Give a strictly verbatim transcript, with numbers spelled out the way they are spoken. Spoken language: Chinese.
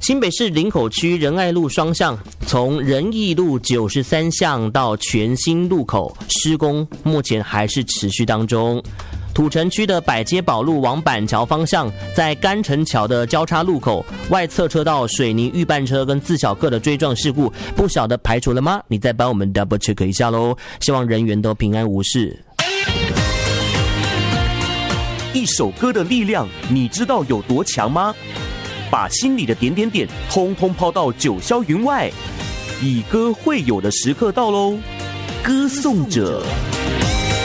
新北市林口区仁爱路双向，从仁义路九十三巷到全新路口施工，目前还是持续当中。土城区的百街宝路往板桥方向，在干城桥的交叉路口外侧车道水泥预拌车跟自小客的追撞事故，不晓得排除了吗？你再帮我们 double check 一下咯，希望人员都平安无事。 一首歌的力量，你知道有多强吗？把心里的点点点，通通抛到九霄云外，以歌会友的时刻到喽！歌颂者。